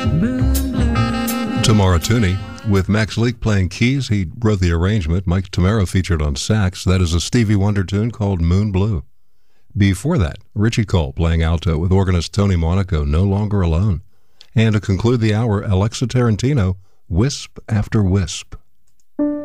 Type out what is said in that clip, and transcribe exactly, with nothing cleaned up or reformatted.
Tamara Tooney with Max Leake playing keys. He wrote the arrangement. Mike Tamara featured on sax. That is a Stevie Wonder tune called Moon Blue. Before that, Richie Cole playing alto with organist Tony Monaco, No Longer Alone. And to conclude the hour, Alexa Tarantino, Wisp After Wisp.